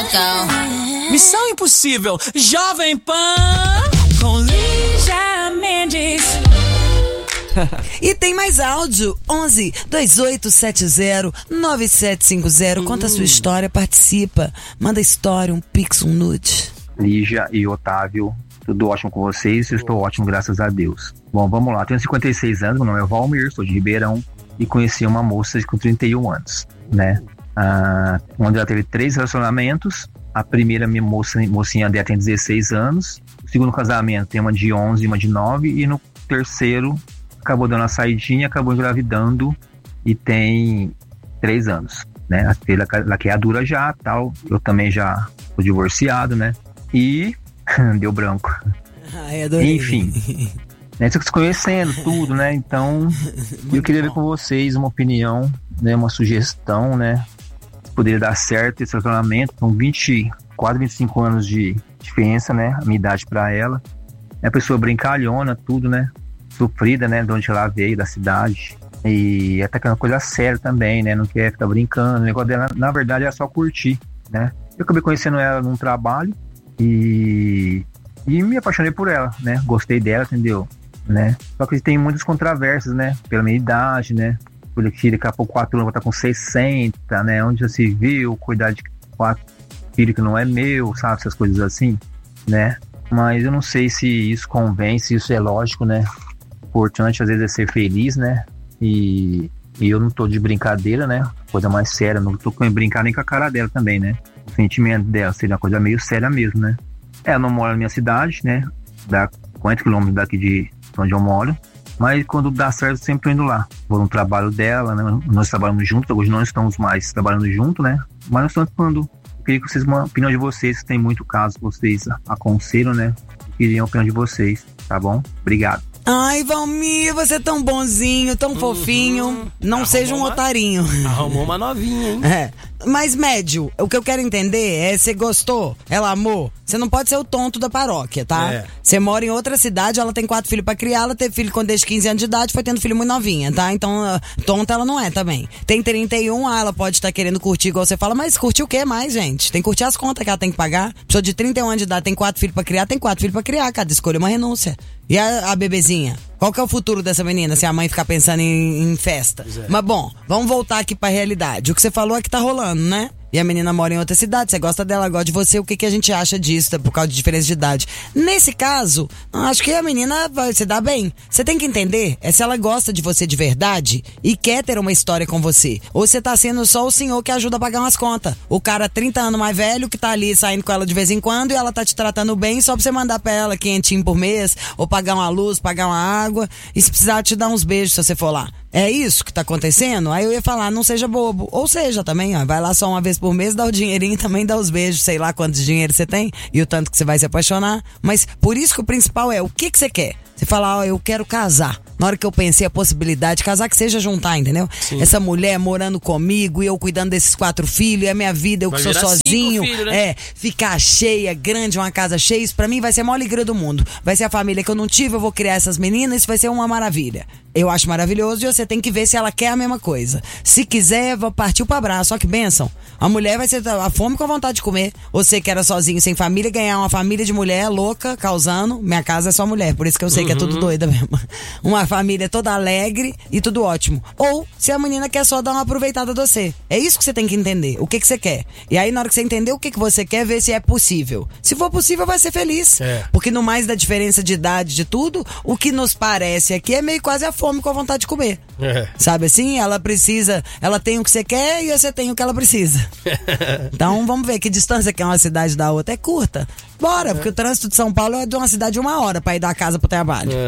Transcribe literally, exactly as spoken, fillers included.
Furacão. Missão Impossível, Jovem Pan, com Lígia Mendes. E tem mais áudio, onze, dois oito sete zero, nove sete cinco zero. Conta a sua história, participa. Manda história, um pix, um nude. Lígia e Otávio, tudo ótimo com vocês? Eu estou ótimo, graças a Deus. Bom, vamos lá, tenho cinquenta e seis anos, meu nome é Valmir, sou de Ribeirão e conheci uma moça com trinta e um anos, né? Ah, onde ela teve três relacionamentos. A primeira minha moça, mocinha dela tem dezesseis anos. O segundo casamento tem uma de onze e uma de nove. E no terceiro acabou dando uma saidinha, acabou engravidando e tem três anos, né? Ela, ela que é adulta já, tal. Eu também já sou divorciado, né? E deu branco. Ai, adorei. Enfim, né? Se conhecendo tudo, né? Então, eu queria ver com vocês uma opinião, né? Uma sugestão, né? Se poderia dar certo esse relacionamento. Com vinte, quase vinte e cinco anos de diferença, né? A minha idade pra ela. É a pessoa brincalhona, tudo, né? Sofrida, né, de onde ela veio, da cidade, e até que é uma coisa séria também, né, não quer ficar brincando, o negócio dela, na verdade, é só curtir, né. Eu acabei conhecendo ela num trabalho e, e me apaixonei por ela, né, gostei dela, entendeu, né, só que tem muitas controvérsias, né, pela minha idade, né, porque daqui a pouco quatro anos eu vou estar com sessenta, né, onde já se viu, cuidar de quatro filhos que não é meu, sabe, essas coisas assim, né, mas eu não sei se isso convém, se isso é lógico, né. Importante às vezes é ser feliz, né? E, e eu não tô de brincadeira, né? Coisa mais séria, não tô com brincar nem com a cara dela também, né? O sentimento dela seria uma coisa meio séria mesmo, né? Ela não mora na minha cidade, né? Dá quarenta quilômetros daqui de onde eu moro. Mas quando dá certo, eu sempre tô indo lá. Vou no trabalho dela, né? Nós trabalhamos juntos, hoje não estamos mais trabalhando junto, né? Mas nós estamos falando. Eu queria que vocês, uma opinião de vocês, se tem muito caso, vocês aconselham, né? Eu queria a opinião de vocês, tá bom? Obrigado. Ai, Valmir, você é tão bonzinho, tão uhum. fofinho. Não Arrumou seja um uma... otarinho. Arrumou uma novinha, hein? É. Mas, médio, o que eu quero entender é: você gostou, ela amou. Você não pode ser o tonto da paróquia, tá? Você é. mora em outra cidade, ela tem quatro filhos pra criar, ela teve filho quando desde quinze anos de idade, foi tendo filho muito novinha, tá? Então, uh, tonta ela não é também. Tem trinta e um, ah, ela pode estar tá querendo curtir igual você fala, mas curtir o que mais, gente? Tem que curtir as contas que ela tem que pagar. Pessoa de trinta e um anos de idade tem quatro filhos pra criar, tem quatro filhos pra criar, cada escolha é uma renúncia. E a, a bebezinha? Qual que é o futuro dessa menina se a mãe ficar pensando em, em festa? É. Mas bom, vamos voltar aqui pra realidade. O que você falou é que tá rolando, né? E a menina mora em outra cidade, você gosta dela, gosta de você, o que, que a gente acha disso, por causa de diferença de idade? Nesse caso, acho que a menina vai se dar bem. Você tem que entender é se ela gosta de você de verdade e quer ter uma história com você. Ou você tá sendo só o senhor que ajuda a pagar umas contas. O cara trinta anos mais velho que tá ali saindo com ela de vez em quando e ela tá te tratando bem só pra você mandar pra ela quinhentinho por mês, ou pagar uma luz, pagar uma água, e se precisar te dar uns beijos se você for lá. É isso que tá acontecendo? Aí eu ia falar, não seja bobo. Ou seja, também, ó, vai lá só uma vez por mês, dá o dinheirinho, também dá os beijos, sei lá quantos dinheiro você tem e o tanto que você vai se apaixonar. Mas por isso que o principal é, o que que você quer? Você fala, ó, eu quero casar. Na hora que eu pensei a possibilidade de casar, que seja juntar, entendeu? Sim. Essa mulher morando comigo e eu cuidando desses quatro filhos, e a minha vida, eu vai que sou sozinho. Filhos, né? É, ficar cheia, grande, uma casa cheia, isso pra mim vai ser a maior alegria do mundo. Vai ser a família que eu não tive, eu vou criar essas meninas, isso vai ser uma maravilha. Eu acho maravilhoso e você tem que ver se ela quer a mesma coisa. Se quiser, partiu pro abraço. Só que bênção. A mulher vai ser a fome com a vontade de comer. Você que era sozinho, sem família, ganhar uma família de mulher louca, causando. Minha casa é só mulher, por isso que eu sei uhum. que é tudo doida mesmo. Uma família toda alegre e tudo ótimo. Ou se a menina quer só dar uma aproveitada de você. É isso que você tem que entender. O que que você quer. E aí, na hora que você entender o que que você quer, ver se é possível. Se for possível, vai ser feliz. É. Porque no mais da diferença de idade de tudo, o que nos parece aqui é meio quase a fome com a vontade de comer. É. Sabe assim? Ela precisa, ela tem o que você quer e você tem o que ela precisa. Então vamos ver que distância que é uma cidade da outra. É curta. Bora, é. Porque o trânsito de São Paulo é de uma cidade de uma hora pra ir da casa pro trabalho. É.